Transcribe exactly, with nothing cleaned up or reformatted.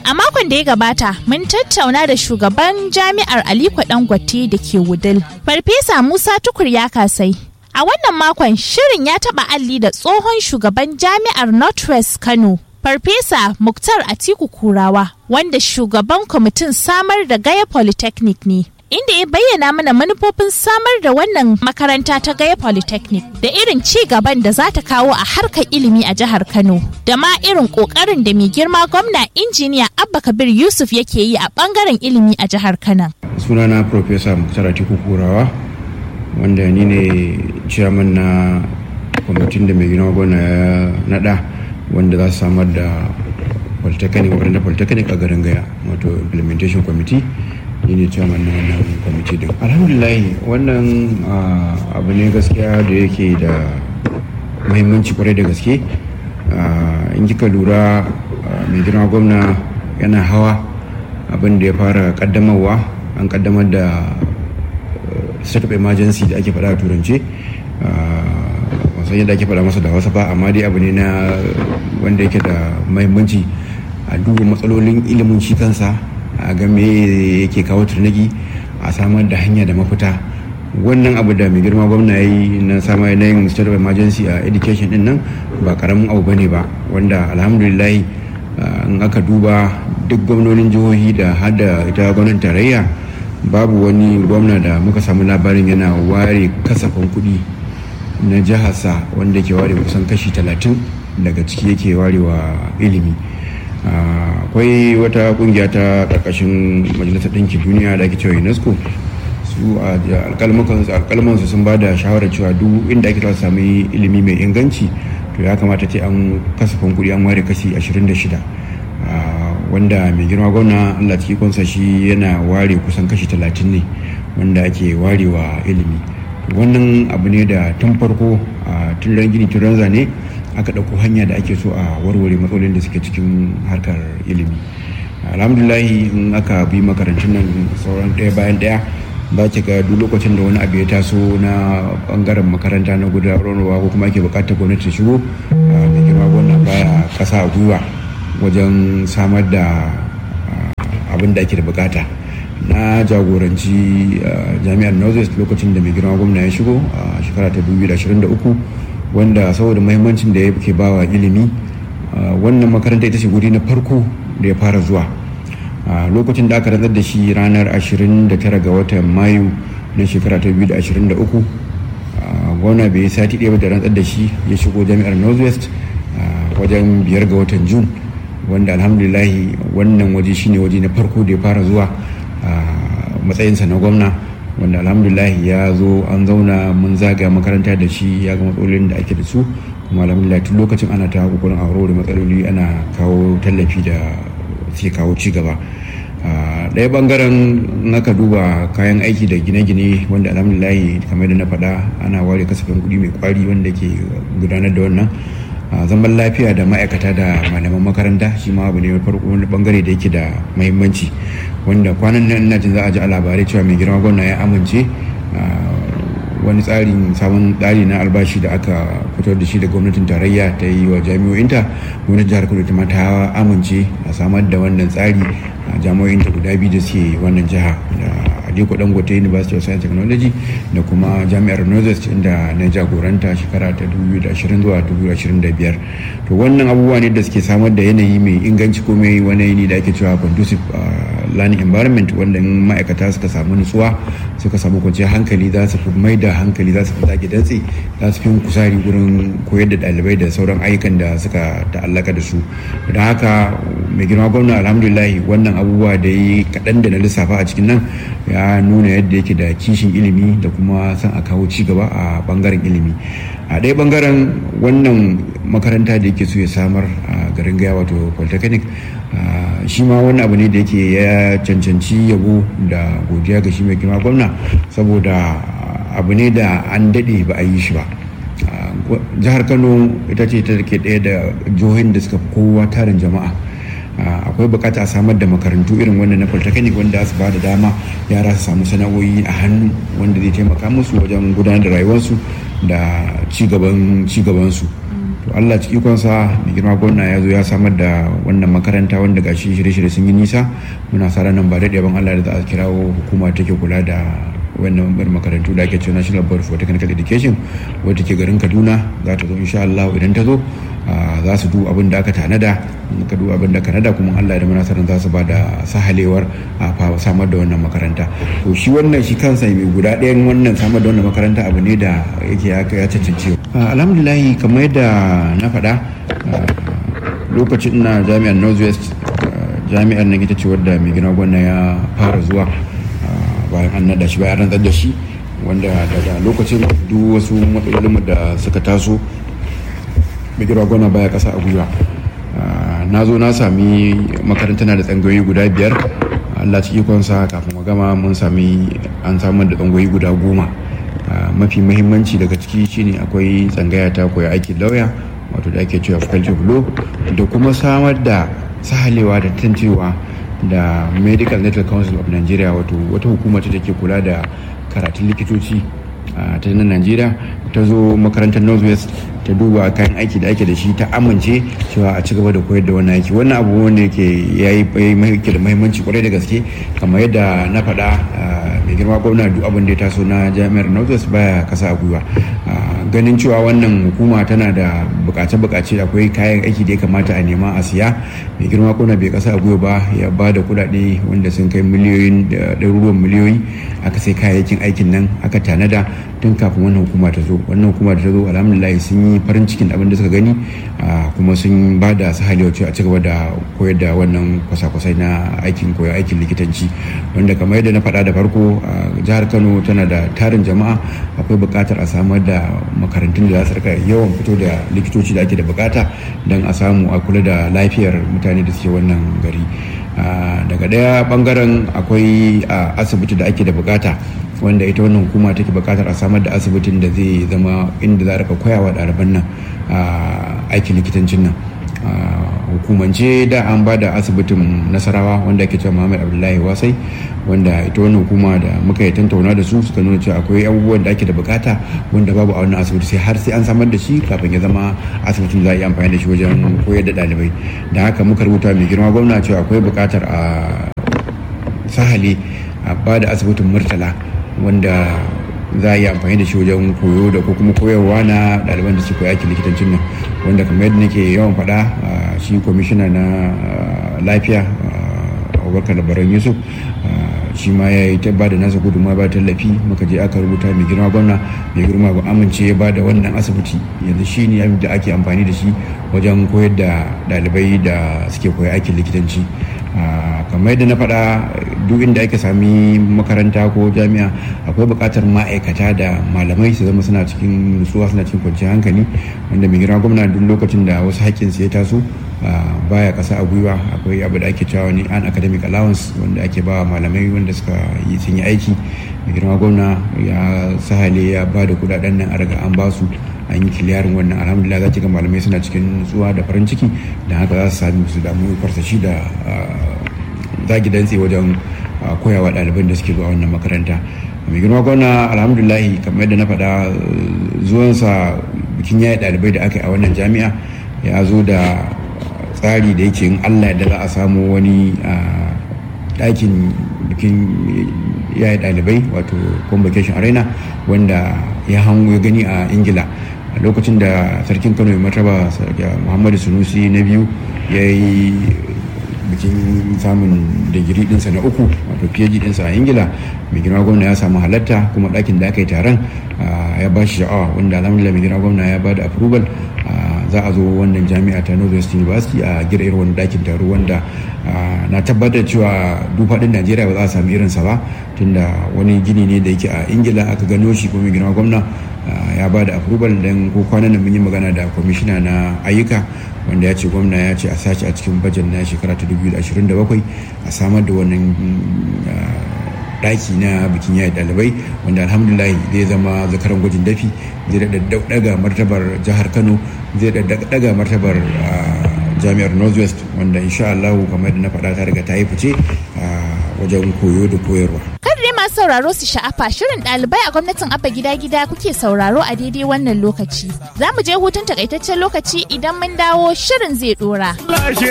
A makon da ya gabata, mun tattauna da shugaban jami'ar Aliko Dangote da ke Wudil, Farfesa Musa Tukur ya kasai. A wannan makon shirin ya taɓa alli da tsohon shugaban jami'ar Northwest Kano, Farfesa Muktar Atiku Kurawa, wanda shugaban kwamitin samar da Gaya Polytechnic ne. Inda ya bayyana mana manufofin samar da wannan makaranta ta Gaya Polytechnic da irin ci gaban da za ta kawo a harkar ilimi a jihar Kano, da ma irin kokarin da mai girma gwamna injiniya Abba Kabir Yusuf yake yi a bangaren ilimi a jihar Kano. Sunana Professor Muktar Atiku Kurawa, wanda ni ne chairman na kwamitin da mai girma gwamna ya nada, wanda za su samar da Polytechnic, wadanda Polytechnic a garin Gaya, wato Implementation Committee. Ni ne chairman na wannan kwamiti din. Alhamdulillah, wannan abu ne gaskiya da yake da muhimmanci kwarai da gaske. In kika lura, mai girma gwamna yana hawa abin da ya fara kaddamarwa, an kaddamar da state of emergency da ake faɗa a turance. Wasan yadda ake faɗa masa da wasu ba, amma dai abu ne na wanda yake da muhimmanci a duba matsalolin ilimin shi kansa, a ga me yake kawo turnaki, a samar da hanya da mafita. Wannan abu da mai girma gwamna ya yi na samar da yin state of emergency a education din nan ba karamin abu bane ba, wanda alhamdulillah in aka duba duk gwamnonin jihohi da har da ita gwamnatin tarayya, babu wani gwamna da muka samu labarin yana ware kasafin kuɗi na jiharsa wanda ke ware kusan kashi talatin daga ciki yake warewa ilimi. Akwai uh, wata kungiya ta karkashin majalisar ɗinkin duniya da ake cewa UNESCO, su a alkalmansu sun ba da shawarar cewa duk inda ake za sami ilimi mai inganci, to ya kamata ce an kasafin kuɗi an ware kashi ashirin da shida, uh, wanda mai girma gwamna Allah ciki kunsa shi yana ware kusan kashi talatin ne wanda ake warewa ilimi. Wannan abu ne da tun farko a uh, tun ran gini tun ran zane aka ɗauko hanya da ake so a warware matsalolin da suke cikin harkar ilimi. Alhamdulahi, in aka bi makarantun nan sauran ɗaya bayan ɗaya, ba ki ga duk lokacin da wani abu ya taso na ɓangaren makaranta na gudanarwa ko kuma ake buƙatar gwamnati ta shigo, mai girma gwamna baya ƙasa a gwiwa wajen samar da abin da ake da buƙata. Na jagoranci jami'ar Northwest lokacin da mai girma gwamna ya shigo a shekara ta dubu biyu da ashirin da uku, wanda saboda muhimmancin da ya ke bawa ilimi, wannan makaranta ita ce guri na farko da ya fara zuwa. Lokacin da aka rantsar da shi ranar ashirin da tara ga watan Mayu na shekara ta biyu da ashirin da uku, gwamna bai yi sati ɗaya da rantsar da shi ya shigo jami'ar Northwest wajen biyar ga watan Jun, wanda alhamdulillahi wannan waje shine waje na farko da ya fara zuwa matsayinsa na gwamna, wanda alhamdulillah ya zo an zauna mun zaga makaranta da shi, ya ga matsalolin da ake da su, kuma alhamdulillah tun lokacin ana ta kokarin auro da matsaloli, ana kawo tallafi da suke kawo ci gaba. Ɗaya bangaren naka duba kayan aiki da gine-gine, wanda alhamdulillah kamar da na faɗa ana ware kasafin kuɗi mai kwari wanda ke gudanar da wannan. Zaman lafiya da ma'aikata da malaman makaranta shi ma abu ne farko wani bangare da yake da muhimmanci, wanda kwanan nan ina jin za a ji a labarai cewa mai girma gwamna ya amince wani tsarin sabon tsari na albashi da aka fitar da shi da gwamnatin tarayya ta yi wa jami'o'inta. Gwamnatin jihar Kano ta ta amince a samar da wannan tsari a jami'o'inta guda biyu da suke wannan jiha, da Aliko Dangote University of Science and Technology da kuma jami'ar Northwest, inda na jagoranta shekara ta dubu biyu da ashirin zuwa dubu biyu da ashirin da biyar. To wannan abubuwa ne da suke samar da yanayi mai inganci ko mai wani yanayi da ake cewa conducive learning environment, wanda ma'aikata suka samu nutsuwa, suka samu kwanciyar hankali, za su fi mai da hankali, za su fi zage dantse, za su fi kusari gurin koyar da ɗalibai da sauran ayyukan da suka ta'allaka da su. Don haka mai girma gwamna alhamdulillah wannan abubuwa da yi kaɗan da na lissafa a cikin nan ya nuna yadda yake da kishin ilimi da kuma san a kawo ci gaba a bangaren ilimi. A ɗaya bangaren wannan makaranta da yake so ya samar a garin Gaya wato Polytechnic, shi ma wani abu ne da yake ya cancanci yabo da godiya ga shi mai girma gwamna, saboda abu ne da an daɗe ba a yi shi ba. Jihar Kano ita ce ta ke ɗaya da jihohin da suka fi kowa tarin jama'a. Akwai bukata a samar da makarantu irin wannan na Polytechnic wanda su ba da dama yara su samu sana'o'i a hannu, wanda zai taimaka musu wajen gudanar da rayuwarsu da cigaban cigabansu. to Allah ci ikonsa mai girma gwamna ya zo ya samar da wannan makaranta wanda gashi shirye-shirye sun yi nisa. Muna sa ranar ba daɗe ban Allah da za a kirawo hukuma take kula da wannan makarantu da ake cewa National Board for Technical Education wadda ke garin Kaduna za ta zo insha Allah. Idan ta zo za su duba abin da aka tanada, ka duba abin da kanada kuma Allah da muna sanin za su ba da sahalewar a samar da wannan makaranta. To shi wannan shi kansa mai guda ɗayan wannan samar da wannan makaranta abu ne da yake ya cancanci. Alhamdulillah kamar yadda na faɗa lokacin na jami'ar Northwest, jami'ar nan ita ce wadda mai gina gwanna ya fara zuwa bayan an nada shi bayan rantsar da shi, wanda daga lokacin duk wasu matsalolin da suka taso mai gina gwanna baya kasa a gwiwa. Na zo na sami makaranta na da tsangayoyi guda biyar. Allah ci ikonsa kafin mu gama mun sami an samar da tsangayoyi guda goma. Mafi mahimmanci daga ciki shine akwai tsangaya ta koya aikin lauya wato da ake cewa faculty of law, da kuma samar da sahalewa da tantancewa da Medical Dental Council of Nigeria wato wata hukuma ce take kula da karatun likitoci ta nan Najeriya ta zo makarantar Northwest ta duba kayan aiki da ake da shi ta amince cewa a ci gaba da koyar da wannan aiki. Wannan abu wanda yake yayi yake da muhimmanci kwarai da gaske, kamar yadda na faɗa mai girma gwamna duk abin da ya taso na jami'ar Northwest baya kasa a gwiwa. Ganin cewa wannan hukuma tana da bukace-bukace, akwai kayan aiki da ya kamata a nema a siya, mai girma gwamna bai kasa a gwiwa ba, ya ba da kuɗaɗe wanda sun kai miliyoyin da ɗaruruwan miliyoyi aka sai kayayyakin aikin nan aka tanada tun kafin wannan hukuma ta zo. Wannan hukuma ta zo alhamdulillah sun yi farin cikin abin da suka gani, kuma sun ba da sahalewa cewa a cigaba da koyar da wannan kwasa-kwasai na aikin koyar aikin likitanci, wanda kamar yadda na faɗa da farko jihar Kano tana da tarin jama'a. Akwai buƙatar a samar da makarantun da za su rika yawan fito da likitoci da ake da buƙata don a samu a kula da lafiyar mutane da suke wannan gari. Daga ɗaya ɓangaren akwai asibiti da ake da buƙata, wanda ita wannan hukuma take bukatar a samar da asibitin da zai zama inda za a rika koyawa ɗaliban nan aikin likitancin nan. Hukumance da an ba da asibitin Nasarawa wanda ake cewa Muhammad Abdullahi Wasai, wanda ita wannan hukuma da muka yi tantauna da su suka nuna cewa akwai abubuwan da ake da bukata wanda babu a wannan asibiti, sai har sai an samar da shi kafin ya zama asibitin za a yi amfani da shi wajen koyar da ɗalibai. Da haka muka rubuta mai girma gwamna cewa akwai bukatar a sahale a ba da asibitin Murtala wanda za a yi amfani da shi wajen koyo da ko kuma koyarwa na ɗaliban da suke koyi aikin likitancin nan, wanda kamar yadda nake yawan faɗa shi kwamishina na lafiya Abubakar Labaran Yusuf shi ma ya yi ta ba da nasa gudunmawa ba tallafi. Muka je aka rubuta mai girma gwamna, mai girma ba amince ya ba da wannan asibiti, yanzu shi ne da ake amfani da shi wajen koyar da ɗalibai da suke koyi aikin likitanci. Kamar yadda na faɗa duk inda ake sami makaranta ko jami'a akwai buƙatar ma'aikata da malamai su zama suna cikin nutsuwa, suna cikin kwanciyar hankali, wanda mai girma gwamna duk lokacin da wasu haƙƙinsu ya taso baya ƙasa a gwiwa. Akwai abu da ake cewa ni an academic allowance wanda ake ba malamai wanda suka yi sun yi aiki. Mai girma gwamna ya sahale ya ba da kuɗaɗen nan a riga an ba su, an yi kiliyarin wannan. Alhamdulillah za ki ga malamai suna cikin nutsuwa da farin ciki, da haka za su sami su damu farsashi da zagi dantse wajen koyawa ɗaliban da suke zuwa wannan makaranta. Mai girma gwamna alhamdulillah kamar yadda na faɗa zuwansa bikin yaye ɗalibai da aka yi a wannan jami'a ya zo da tsari da yake in Allah da za a samu wani ɗakin bikin yaye ɗalibai wato convocation arena wanda ya hango ya gani a Ingila a lokacin da sarkin Kano mai martaba Muhammadu Sunusi na biyu ya yi bikin samun digiri dinsa na uku wato P H D dinsa a Ingila. Mai girma gwamna ya samu halatta, kuma ɗakin da aka yi taron ya ba shi sha'awa, wanda alhamdulillah mai girma gwamna ya ba da approval za a zo wannan jami'a ta Northwest University a gira irin wani ɗakin taro, wanda na tabbatar cewa duk faɗin Najeriya ba za a sami irinsa ba, tunda wani gini ne da yake a Ingila aka gano shi, kuma mai girma gwamna ya ba da approval. Dan ko kwanan nan mun yi magana da kwamishina na ayyuka wanda ya ce gwamna ya ce a sace a cikin bajet na shekara ta dubu biyu da ashirin da bakwai a samar da wannan daki na bikin yayi dalibai, wanda alhamdulillah zai zama zakaran gwajin dafi, zai daga martabar jihar Kano, zai daga martabar jami'ar Northwest, wanda insha Allah kamar da na faɗa ta riga ta yi fice wajen koyo da koyarwa. Kadri masu masu sauraro su sha'afa shirin ɗalibai a gwamnatin Abba Gida Gida kuke sauraro a daidai wannan lokaci. Za mu je hutun takaitaccen lokaci idan mun dawo shirin zai ɗora.